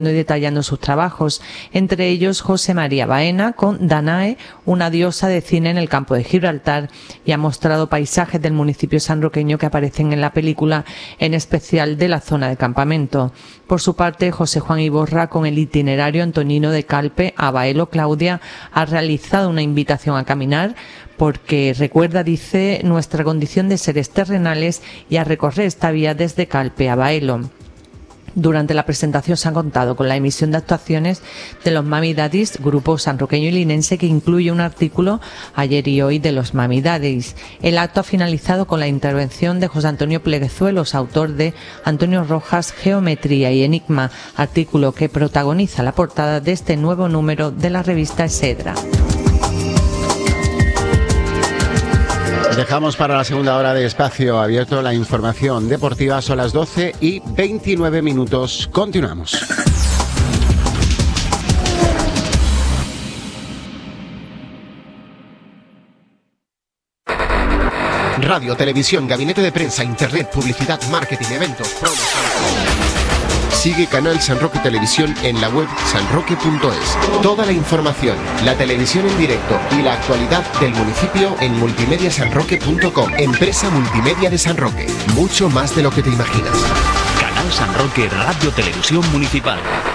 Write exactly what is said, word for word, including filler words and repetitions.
y detallando sus trabajos, entre ellos José María Baena con Danae, una diosa de cine en el campo de Gibraltar, y ha mostrado paisajes del municipio sanroqueño que aparecen en la película, en especial de la zona de campamento. Por su parte, José Juan Iborra con el itinerario Antonino de Calpe a Baelo Claudia ha realizado una invitación a caminar porque recuerda, dice, nuestra condición de seres terrenales y a recorrer esta vía desde Calpe a Baelo. Durante la presentación se ha contado con la emisión de actuaciones de los Mami Daddies, grupo sanroqueño y linense que incluye un artículo ayer y hoy de los Mami Daddies. El acto ha finalizado con la intervención de José Antonio Pleguezuelos, autor de Antonio Rojas, Geometría y Enigma, artículo que protagoniza la portada de este nuevo número de la revista Esedra. Dejamos para la segunda hora de Espacio Abierto la información deportiva. Son las doce y veintinueve minutos. Continuamos. Radio, televisión, gabinete de prensa, internet, publicidad, marketing, eventos, promoción. Sigue Canal San Roque Televisión en la web sanroque punto es. Toda la información, la televisión en directo y la actualidad del municipio en multimedia san roque punto com. Empresa Multimedia de San Roque. Mucho más de lo que te imaginas. Canal San Roque Radio Televisión Municipal.